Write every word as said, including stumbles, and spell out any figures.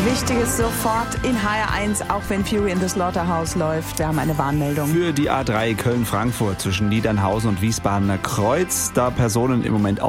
Wichtiges sofort in H R eins, auch wenn Fury in the Slaughterhouse läuft. Wir haben eine Warnmeldung. Für die A drei Köln-Frankfurt zwischen Niedernhausen und Wiesbadener Kreuz, da Personen im Moment